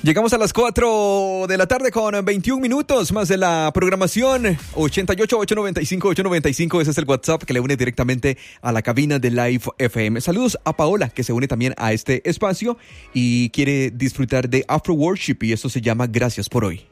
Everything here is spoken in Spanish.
Llegamos a las 4 de la tarde con 21 minutos más de la programación. 88-895-895, ese es el WhatsApp que le une directamente a la cabina de Live FM. Saludos a Paola, que se une también a este espacio y quiere disfrutar de Afro Worship, y esto se llama Gracias por hoy.